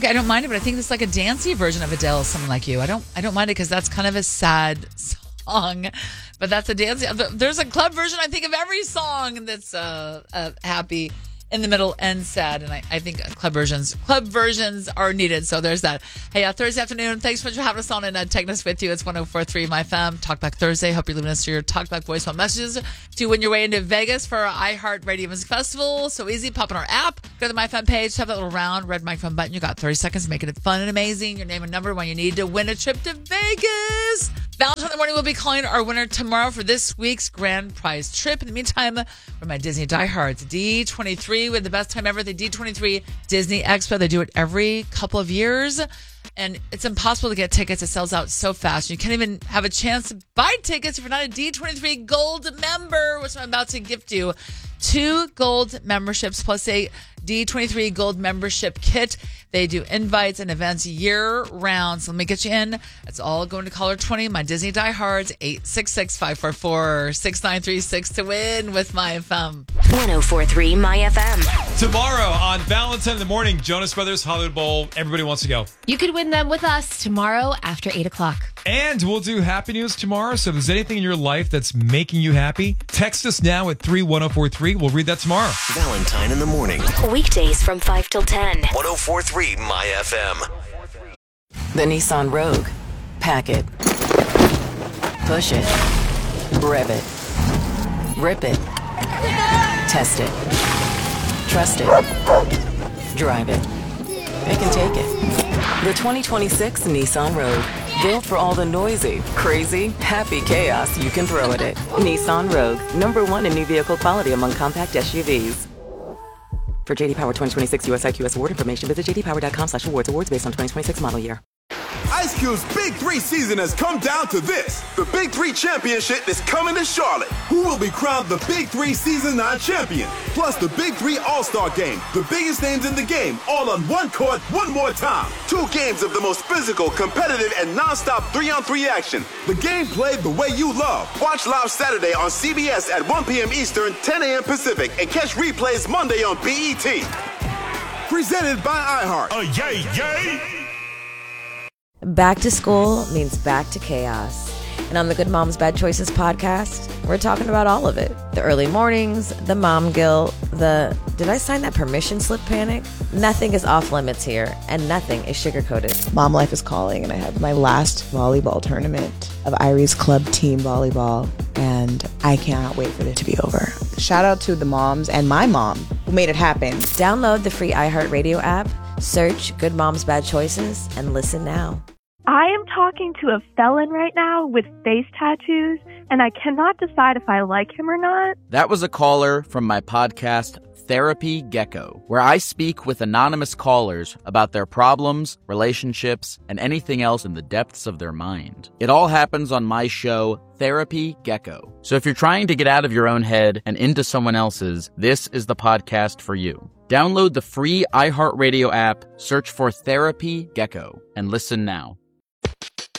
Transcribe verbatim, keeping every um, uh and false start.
Okay, I don't mind it, but I think it's like a dancey version of Adele's "Someone Like You." I don't, I don't mind it because that's kind of a sad song, but that's a dancey. There's a club version, I think, of every song that's uh, uh, happy in the middle and sad, and I, I think club versions, club versions are needed. So there's that. Hey, uh, Thursday afternoon, thanks so much for having us on and uh, taking us with you. It's one oh four point three My F M Talkback Thursday. Hope you're leaving us your Talkback voicemail messages to win your way into Vegas for our iHeartRadio Music Festival. So easy. Pop in our app, go to the My F M page, tap that little round red microphone button. You got thirty seconds, making it fun and amazing. Your name and number when you need to win a trip to Vegas. Valentine's morning, we'll be calling our winner tomorrow for this week's grand prize trip. In the meantime, for my Disney diehards, D twenty-three with the best time ever, the D twenty-three Disney Expo. They do it every couple of years, and it's impossible to get tickets. It sells out so fast. You can't even have a chance to buy tickets if you're not a D twenty-three Gold member, which I'm about to gift you. Two gold memberships plus a D twenty-three Gold membership kit. They do invites and events year round. So let me get you in. It's all going to caller twenty. My Disney diehards, eight six six, five four four, six nine three six to win with My F M. one oh four point three My F M. Tomorrow on Valentine in the morning, Jonas Brothers Hollywood Bowl. Everybody wants to go. You could win them with us tomorrow after eight o'clock. And we'll do happy news tomorrow. So if there's anything in your life that's making you happy, text us now at three one oh four three. We'll read that tomorrow. Valentine in the morning. Weekdays from five till ten. one oh four point three My F M. The Nissan Rogue. Pack it. Push it. Rev it. Rip it. Test it. Trust it. Drive it. Pick and take it. The twenty twenty-six Nissan Rogue. Built for all the noisy, crazy, happy chaos you can throw at it. Nissan Rogue. Number one in new vehicle quality among compact S U Vs. For J D Power twenty twenty-six U S I Q S award information, visit j d power dot com slash awards. Awards based on twenty twenty-six model year. Ice Cube's Big Three season has come down to this. The Big Three Championship is coming to Charlotte. Who will be crowned the Big Three Season nine champion? Plus the Big Three All-Star Game. The biggest names in the game, all on one court, one more time. Two games of the most physical, competitive, and non-stop three-on-three action. The game played the way you love. Watch live Saturday on C B S at one p.m. Eastern, ten a.m. Pacific, and catch replays Monday on B E T. Presented by iHeart. Oh, yay, yay! Back to school means back to chaos. And on the Good Moms Bad Choices podcast, we're talking about all of it. The early mornings, the mom guilt, the did I sign that permission slip panic? Nothing is off limits here, and nothing is sugar-coated. Mom life is calling, and I have my last volleyball tournament of Irie's club team volleyball, and I cannot wait for it to be over. Shout out to the moms and my mom who made it happen. Download the free iHeartRadio app, search Good Moms Bad Choices, and listen now. I am talking to a felon right now with face tattoos, and I cannot decide if I like him or not. That was a caller from my podcast, Therapy Gecko, where I speak with anonymous callers about their problems, relationships, and anything else in the depths of their mind. It all happens on my show, Therapy Gecko. So if you're trying to get out of your own head and into someone else's, this is the podcast for you. Download the free iHeartRadio app, search for Therapy Gecko, and listen now.